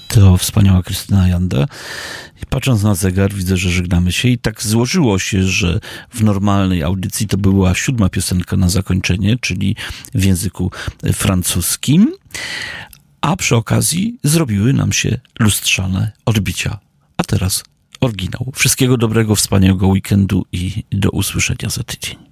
To wspaniała Krystyna Janda. I patrząc na zegar, widzę, że żegnamy się. I tak złożyło się, że w normalnej audycji to była 7. piosenka na zakończenie, czyli w języku francuskim. A przy okazji zrobiły nam się lustrzane odbicia. A teraz oryginał. Wszystkiego dobrego, wspaniałego weekendu i do usłyszenia za tydzień.